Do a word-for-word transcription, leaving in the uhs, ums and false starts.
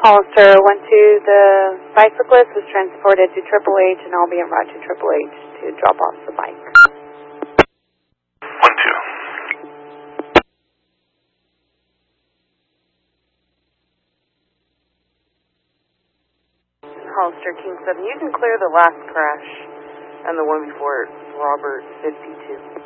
Hollister went to the bicyclist, was transported to Triple H, and I'll be en route to Triple H to drop off the bike. One, two. Hollister, King seven, you can clear the last crash and the one before it, Robert fifty-two.